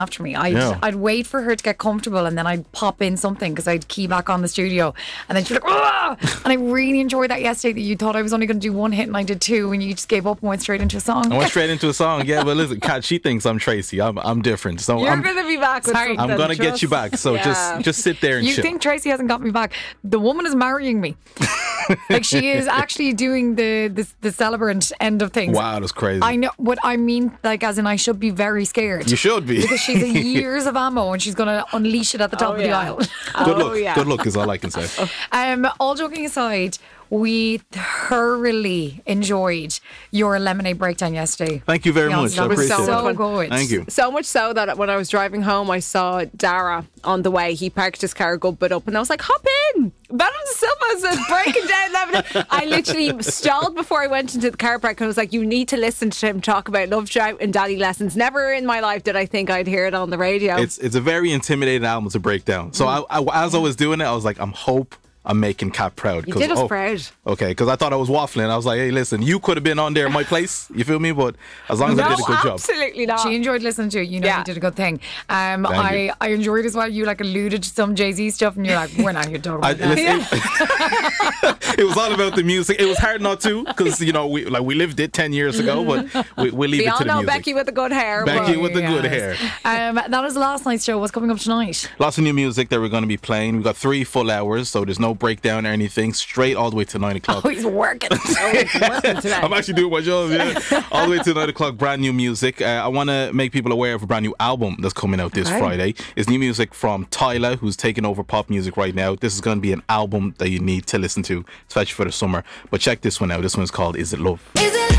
after me. I'd wait for her to get comfortable and then I'd pop in something because I'd key back on the studio and then she'd be like, "Ah!" And I really enjoyed that yesterday, that you thought I was only going to do one hit and I did two, and you just gave up and went straight into a song. I went straight into a song. Yeah, but listen, Kat, she thinks I'm Tracy. I'm different. So you're going to be back with something. I'm going to get you back. So just sit there and chill. You think Tracy hasn't got me back? The woman is marrying me. Like, she is actually doing the celebrant end of things. Wow, that's crazy. I know what I mean, like, as in I should be very scared. You should be. Because she's years of ammo and she's going to unleash it at the top of the aisle. Good luck. Good luck is all I can say. All joking aside, we thoroughly enjoyed your Lemonade breakdown yesterday. Thank you very much. I appreciate it. So good. Thank you. So much so that when I was driving home, I saw Dara on the way. He parked his car a good bit up and I was like, hop in. Madam Silva says breaking down Lemonade. I literally stalled before I went into the car park and I was like, you need to listen to him talk about Love Drought and Daddy Lessons. Never in my life did I think I'd hear it on the radio. It's a very intimidating album to break down. So as I was doing it, I was like, I'm making Kat proud. You did us proud. Okay, because I thought I was waffling. I was like, hey, listen, you could have been on there in my place. You feel me? But as long as I did a good job. Absolutely not. She enjoyed listening to it. You know, you did a good thing. I enjoyed as well. You like alluded to some Jay-Z stuff and you're like, we're not here talking about that. It was all about the music. It was hard not to, because, you know, we lived it 10 years ago, but we'll leave it to the music. We all know Becky with the good hair. Becky with the good hair. That was last night's show. What's coming up tonight? Lots of new music that we're going to be playing. We've got 3 full hours, so there's no breakdown or anything. Straight all the way to 9 o'clock. Oh, he's working. Today. I'm actually doing my job, all the way to 9 o'clock, brand new music. I want to make people aware of a brand new album that's coming out this Friday. It's new music from Tyla, who's taking over pop music right now. This is going to be an album that you need to listen to, especially for the summer. But check this one out. This one's called Is It Love? Is it